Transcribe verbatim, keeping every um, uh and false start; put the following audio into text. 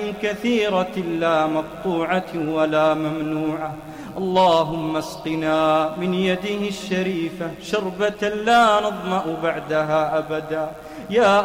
كثيرة لا مقطوعة ولا ممنوعة. اللهم اسقنا من يده الشريفة شربة لا نظمأ بعدها أبدا. يا